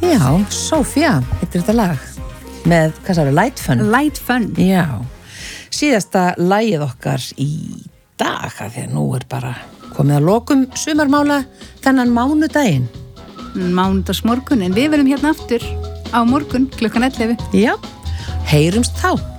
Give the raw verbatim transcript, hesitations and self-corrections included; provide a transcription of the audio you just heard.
Já, Sofía, heitir þetta lag með, hvað sagði, Light Fun Light Fun. Já, síðasta lagið okkar í dag, af því að nú er bara komið að lokum sumarmála þennan mánudaginn. Mánudagsmorgun, en við verðum hérna aftur á morgun klukkan ellefu. Já, heyrumst þá.